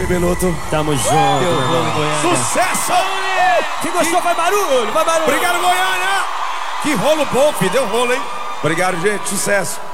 Beloto. Tamo junto. Deu rolo em Goiânia. Sucesso! Quem gostou vai barulho, vai barulho. Obrigado, Goiânia! Que rolo bom, filho. Deu rolo, hein? Obrigado, gente. Sucesso.